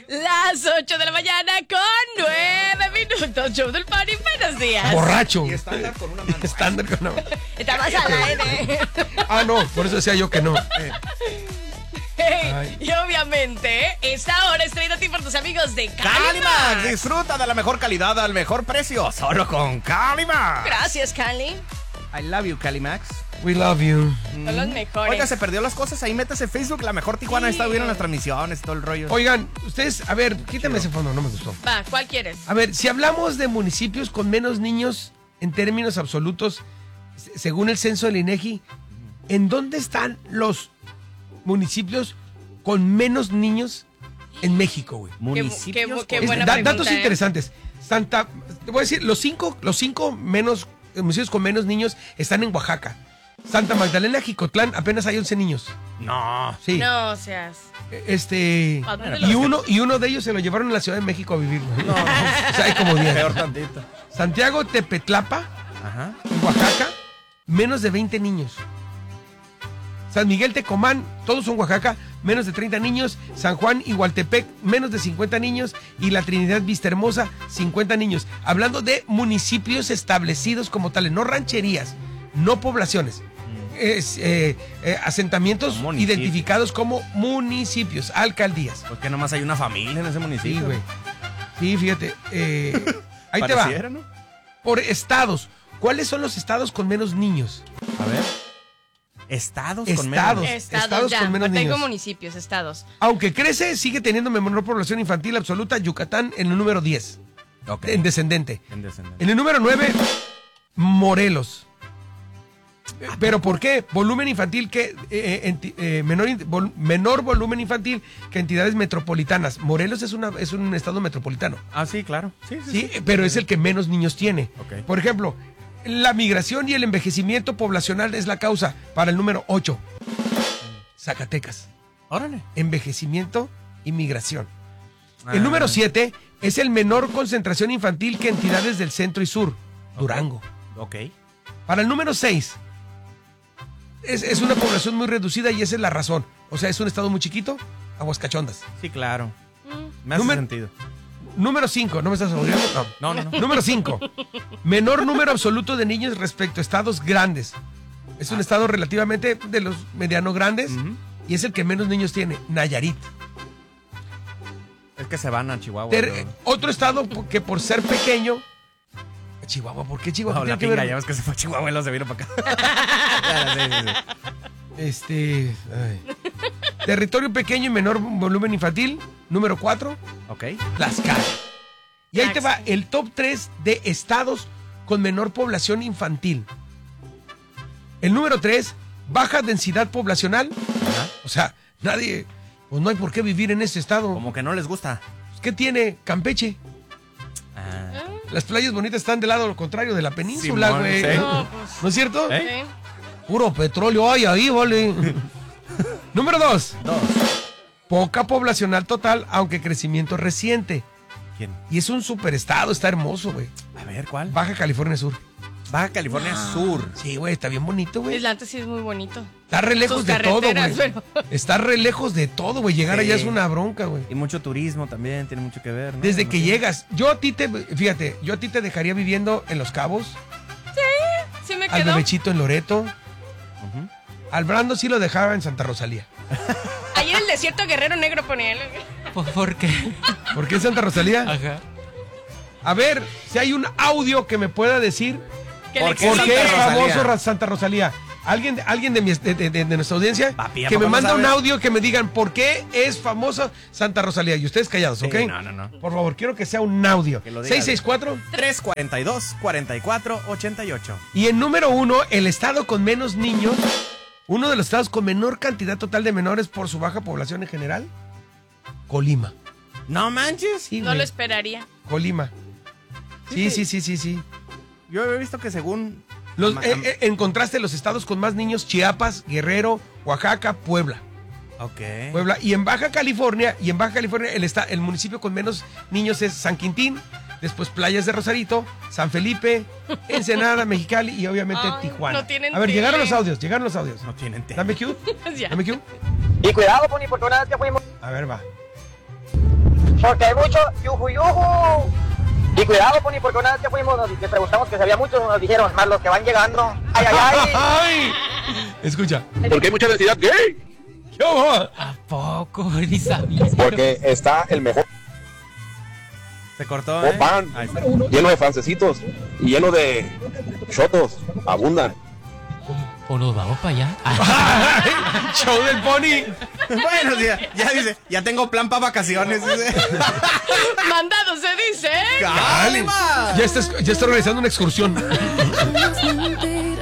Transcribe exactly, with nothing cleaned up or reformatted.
Las ocho de la mañana con nueve minutos. Show del Party, buenos días. Borracho. Y estándar con una mano. Estándar con una mano. Estamos al aire. Ah, no, por eso decía yo que no. Hey, y obviamente, esta hora es traída a ti por tus amigos de Calimax. Calimax. Disfruta de la mejor calidad al mejor precio. Solo con Calimax. Gracias, Cali. I love you, Calimax. We love you. Son los mejores. Oiga, se perdió las cosas. Ahí métase en Facebook. La mejor Tijuana. Sí. Está viendo las transmisiones, todo el rollo. Oigan, ustedes, a ver, quítame ese fondo, no me gustó. Va, ¿cuál quieres? A ver, si hablamos de municipios con menos niños en términos absolutos, se- según el censo del INEGI, ¿en dónde están los municipios con menos niños en México, güey? Municipios. qué- qué Es- buena da- pregunta, datos ¿eh? interesantes. Santa, te voy a decir, los cinco, los cinco menos eh, municipios con menos niños están en Oaxaca. Santa Magdalena, Jicotlán, apenas hay once niños. No. Sí. No seas. Este. ¿A dónde Y los- uno, y uno de ellos se lo llevaron a la Ciudad de México a vivir, güey. O sea, hay como diez. Peor tantito. Santiago Tepetlapa, Ajá. en Oaxaca, menos de veinte niños. San Miguel Tecomán, todos son Oaxaca, menos de treinta niños. San Juan Igualtepec, menos de cincuenta niños. Y la Trinidad Vistahermosa, cincuenta niños. Hablando de municipios establecidos como tales, no rancherías, no poblaciones. Es, eh, eh, asentamientos Municipios. identificados como municipios, alcaldías. Porque nomás hay una familia en ese municipio. Sí, güey. Sí, fíjate. eh, ahí te va. Pareciera, ¿no? Por estados. ¿Cuáles son los estados con menos niños? A ver. Estados, con Estados. menos. Estados, estados ya. con menos Tengo niños. municipios, estados. Aunque crece, sigue teniendo menor población infantil absoluta. Yucatán en el número diez, Ok. en descendente. En descendente. En el número nueve, Morelos. Eh, ¿Pero por qué? Volumen infantil que eh, enti- eh, menor, in- vol- menor volumen infantil que entidades metropolitanas. Morelos es, una, es un estado metropolitano. Ah, sí, claro. Sí, sí, Sí, pero es el que menos niños tiene. Ok. Por ejemplo, la migración y el envejecimiento poblacional es la causa para el número ocho. Zacatecas. Órale. Envejecimiento y migración. Ah. El número siete es el menor concentración infantil que entidades del centro y sur. Durango. Ok. Para el número seis, es, es una población muy reducida y esa es la razón. O sea, es un estado muy chiquito, Aguascachondas. Sí, claro. Mm. Me hace Número- sentido. Número cinco, ¿no me estás oyendo? No. No, no, no. Número cinco. Menor número absoluto de niños respecto a estados grandes. Es un estado relativamente de los mediano grandes Ujú. y es el que menos niños tiene, Nayarit. Es que se van a Chihuahua. Ter- luego. otro estado po- que por ser pequeño... Chihuahua, ¿por qué Chihuahua? No, ¿Qué la tiene que pinga, ver? ya ves que se fue a Chihuahua y luego se vino para acá. Ya, sí, sí, sí. Este... ay. Territorio pequeño y menor volumen infantil, número cuatro, Ok. Tlaxcala. Y ahí te va el top tres de estados con menor población infantil. El número tres, baja densidad poblacional. Ajá. O sea, nadie, pues no hay por qué vivir en ese estado. Como que no les gusta. ¿Qué tiene Campeche? Ah. Las playas bonitas están del lado contrario de la península, Simón, güey. sí. No, pues. ¿No es cierto? ¿Eh? Sí. Puro petróleo hay ahí, vale. Número dos, Dos. poca poblacional total, aunque crecimiento reciente. ¿Quién? Y es un superestado, está hermoso, güey. A ver, ¿cuál? Baja California Sur. Baja California Sur. Sí, güey, está bien bonito, güey. Atlanta sí es muy bonito. Está re lejos Sus de todo, güey. carreteras, pero- Está re lejos de todo, güey. Llegar Sí. allá es una bronca, güey. Y mucho turismo también, tiene mucho que ver, ¿no? Desde No que sé. llegas, yo a ti te, fíjate, yo a ti te dejaría viviendo en Los Cabos, Sí me al quedó. bebechito en Loreto, Ujú. al Brando sí lo dejaba en Santa Rosalía. Ahí en el desierto Guerrero Negro ponía. ¿Por, por qué? ¿Por qué en Santa Rosalía? Ajá. A ver, si hay un audio que me pueda decir Que ¿Por le qué por exige- qué es Santa Rosalía? famoso Ra- Santa Rosalía. Alguien, alguien de, mi, de, de- de nuestra audiencia Papi, ¿a que me poco no manda un sabes? audio que me digan por qué es famoso Santa Rosalía. Y ustedes callados, Sí, ¿ok? no, no, no. Por favor, quiero que sea un audio. Que lo diga. seis seis cuatro. tres cuarenta y dos, cuarenta y cuatro, ochenta y ocho. Y en número uno, el estado con menos niños, uno de los estados con menor cantidad total de menores por su baja población en general, Colima. No manches. Sí, No güey, lo esperaría. Colima. Sí, sí, sí, sí, sí. Yo he visto que según... Los, Ma- eh, eh, en contraste, los estados con más niños, Chiapas, Guerrero, Oaxaca, Puebla. Ok. Puebla. Y en Baja California, y en Baja California, el, esta- el municipio con menos niños es San Quintín, después Playas de Rosarito, San Felipe, Ensenada, Mexicali y obviamente Ay, Tijuana. no tienen A ver, llegaron tele. los audios, llegaron los audios. No tienen tema. Dame Q, Ya. dame Q. Y cuidado, Pony, porque una vez que fuimos... A ver, va. Porque hay mucho yuju yuju. Y cuidado, Pony, porque una vez que fuimos, nos les preguntamos que si había muchos, nos dijeron, más los que van llegando. ¡Ay, ay, ay! ¡Ay! Escucha. Porque hay mucha densidad gay. ¿Qué hubo? ¿A poco? Ni sabía. Porque está el mejor Se cortó, ¿eh? pan, Ahí está. lleno de francesitos y lleno de chotos. Abundan. ¿O nos vamos para allá? Ay, show del Pony. Bueno, ya, ya dice, ya tengo plan para vacaciones. Dice. Mandado se dice. ¡Calma! Ya está, ya está organizando una excursión.